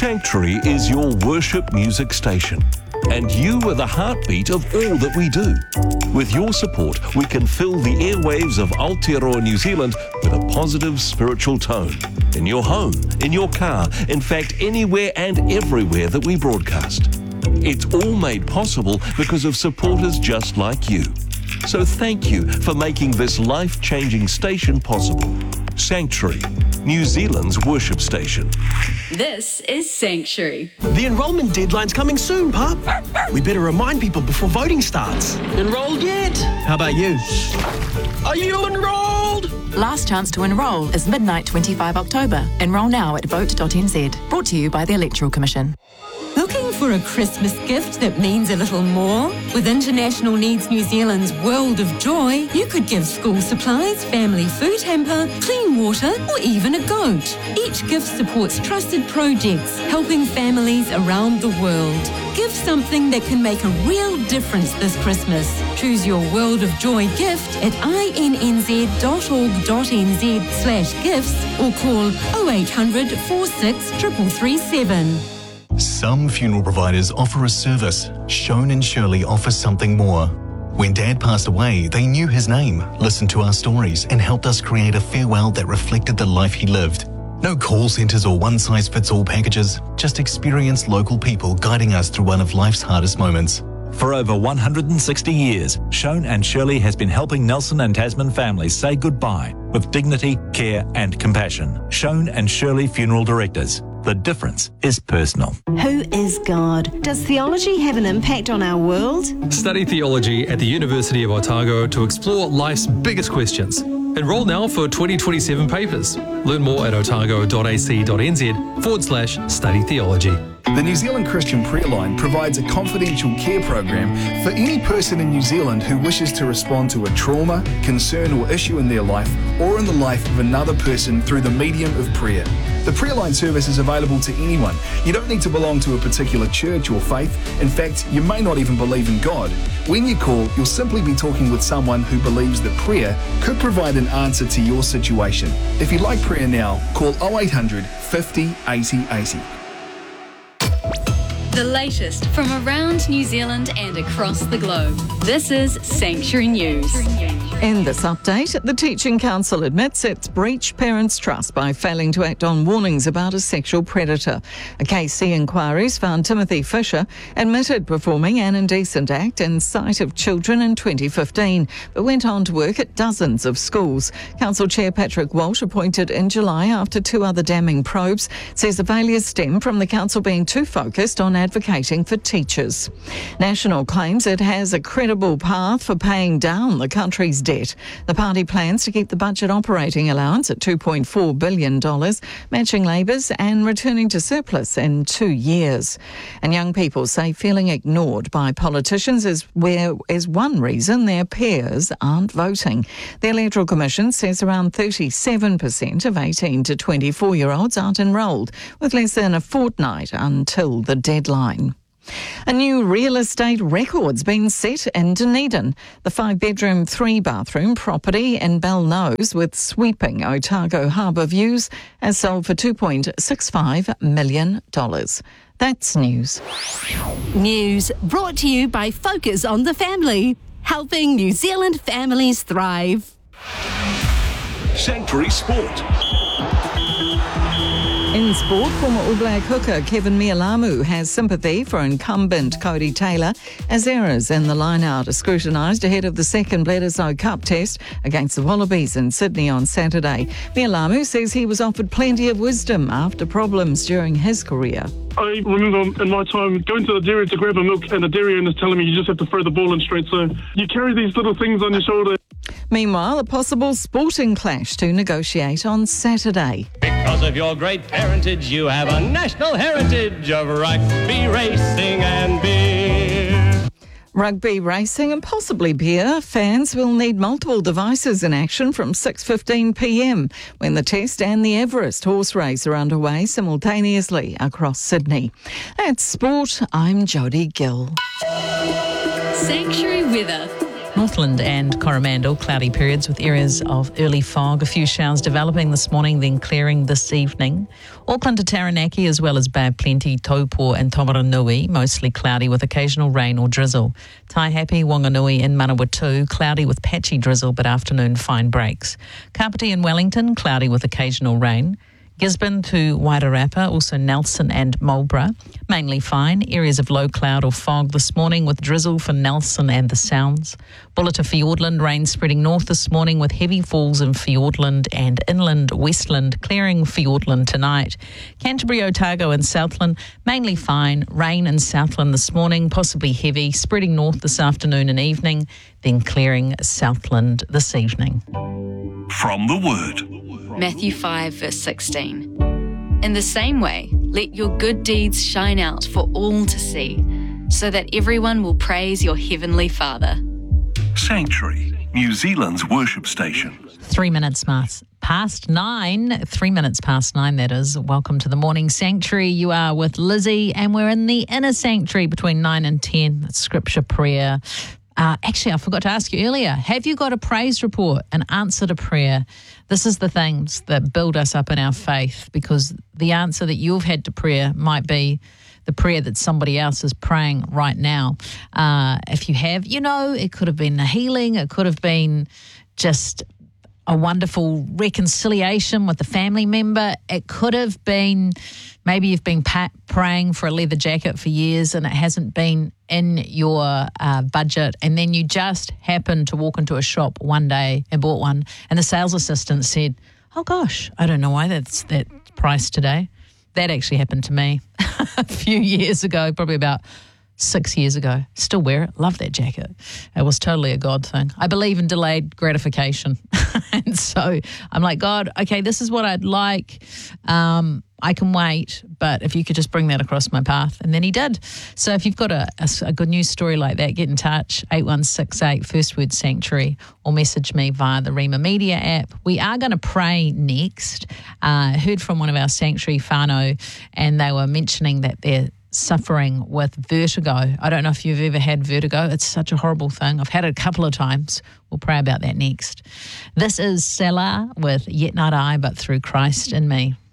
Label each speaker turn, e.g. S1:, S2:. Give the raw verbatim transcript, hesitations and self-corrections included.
S1: Sanctuary is your worship music station, and you are the heartbeat of all that we do. With your support, we can fill the airwaves of Aotearoa New Zealand with a positive spiritual tone. In your home, in your car, in fact, anywhere and everywhere that we broadcast. It's all made possible because of supporters just like you. So thank you for making this life-changing station possible. Sanctuary, New Zealand's worship station.
S2: This is Sanctuary.
S3: The enrolment deadline's coming soon, Pup. We better remind people before voting starts. Enrolled yet? How about you? Are you enrolled?
S4: Last chance to enrol is midnight twenty-fifth October. Enrol now at vote dot n z. Brought to you by the Electoral Commission.
S5: Looking for a Christmas gift that means a little more? With International Needs New Zealand's World of Joy, you could give school supplies, family food hamper, clean water, or even a goat. Each gift supports trusted projects, helping families around the world. Give something that can make a real difference this Christmas. Choose your World of Joy gift at i n n z dot org dot n z slash gifts or call oh eight hundred, four six, three three three seven.
S6: Some funeral providers offer a service. Shone and Shirley offers something more. When Dad passed away, they knew his name, listened to our stories, and helped us create a farewell that reflected the life he lived. No call centres or one-size-fits-all packages, just experienced local people guiding us through one of life's hardest moments.
S7: For over one hundred sixty years, Shone and Shirley has been helping Nelson and Tasman families say goodbye with dignity, care and compassion. Shone and Shirley Funeral Directors. The difference is personal.
S8: Who is God? Does theology have an impact on our world?
S9: Study theology at the University of Otago to explore life's biggest questions. Enroll now for twenty twenty-seven papers. Learn more at otago dot a c dot n z forward slash study theology.
S10: The New Zealand Christian Prayer Line provides a confidential care program for any person in New Zealand who wishes to respond to a trauma, concern or issue in their life or in the life of another person through the medium of prayer. The Prayer Line service is available to anyone. You don't need to belong to a particular church or faith. In fact, you may not even believe in God. When you call, you'll simply be talking with someone who believes that prayer could provide an answer to your situation. If you'd like prayer now, call oh eight hundred, fifty, eighty, eighty.
S2: The latest from around New Zealand and across the globe. This is Sanctuary News.
S11: In this update, the Teaching Council admits it's breached parents' trust by failing to act on warnings about a sexual predator. A K C inquiry's found Timothy Fisher admitted performing an indecent act in sight of children in twenty fifteen, but went on to work at dozens of schools. Council Chair Patrick Walsh, appointed in July after two other damning probes, says the failures stem from the council being too focused on advocating for teachers. National claims it has a credible path for paying down the country's debt. The party plans to keep the budget operating allowance at two point four billion dollars, matching Labour's and returning to surplus in two years. And young people say feeling ignored by politicians is where is one reason their peers aren't voting. The Electoral Commission says around thirty-seven percent of eighteen to twenty-four-year-olds aren't enrolled, with less than a fortnight until the deadline. A new real estate record's been set in Dunedin. The five-bedroom, three-bathroom property in Belnose with sweeping Otago harbour views has sold for two point six five million dollars. That's news.
S5: News brought to you by Focus on the Family, helping New Zealand families thrive.
S1: Sanctuary Sport.
S11: In sport, former All Black hooker Kevin Mialamu has sympathy for incumbent Cody Taylor as errors in the line-out are scrutinised ahead of the second Bledisloe Cup test against the Wallabies in Sydney on Saturday. Mialamu says he was offered plenty of wisdom after problems during his career.
S12: I remember in my time going to the dairy to grab a milk and the dairy owner telling me you just have to throw the ball in straight, so you carry these little things on your shoulder.
S11: Meanwhile, a possible sporting clash to negotiate on Saturday.
S13: Because of your great parentage, you have a national heritage of rugby, racing and beer.
S11: Rugby, racing and possibly beer. Fans will need multiple devices in action from six fifteen p m when the Test and the Everest horse race are underway simultaneously across Sydney. That's sport. I'm Jodie Gill.
S2: Sanctuary weather.
S14: Northland and Coromandel, cloudy periods with areas of early fog. A few showers developing this morning, then clearing this evening. Auckland to Taranaki, as well as Bay of Plenty, Taupo and Tomaranui, mostly cloudy with occasional rain or drizzle. Taihape, Wanganui and Manawatu, cloudy with patchy drizzle, but afternoon fine breaks. Kapiti and Wellington, cloudy with occasional rain. Gisborne to Wairarapa, also Nelson and Marlborough, mainly fine. Areas of low cloud or fog this morning with drizzle for Nelson and the Sounds. Bulla to Fiordland, rain spreading north this morning with heavy falls in Fiordland and inland Westland, clearing Fiordland tonight. Canterbury, Otago and Southland, mainly fine. Rain in Southland this morning, possibly heavy, spreading north this afternoon and evening, then clearing Southland this evening.
S1: From the Word.
S2: Matthew five, verse sixteen. In the same way, let your good deeds shine out for all to see, so that everyone will praise your heavenly Father.
S1: Sanctuary, New Zealand's worship station.
S14: Three minutes past nine, three minutes past nine, that is. Welcome to the Morning Sanctuary. You are with Lizzie, and we're in the inner sanctuary between nine and ten. It's scripture, prayer. Uh, actually, I forgot to ask you earlier, have you got a praise report, an answer to prayer? This is the things that build us up in our faith, because the answer that you've had to prayer might be the prayer that somebody else is praying right now. Uh, if you have, you know, it could have been a healing, it could have been just a wonderful reconciliation with a family member. It could have been maybe you've been pa- praying for a leather jacket for years and it hasn't been in your uh, budget, and then you just happened to walk into a shop one day and bought one, and the sales assistant said, oh gosh, I don't know why that's that price today. That actually happened to me a few years ago, probably about six years ago. Still wear it. Love that jacket. It was totally a God thing. I believe in delayed gratification. And so I'm like, God, okay, this is what I'd like. Um, I can wait, but if you could just bring that across my path. And then he did. So if you've got a, a, a good news story like that, get in touch, eight one six eight, First Word Sanctuary, or message me via the Rema Media app. We are going to pray next. Uh, heard from one of our Sanctuary whānau, and they were mentioning that they're suffering with vertigo. I don't know if you've ever had vertigo. It's such a horrible thing. I've had it a couple of times. We'll pray about that next. This is Selah with Yet Not I, But Through Christ in Me.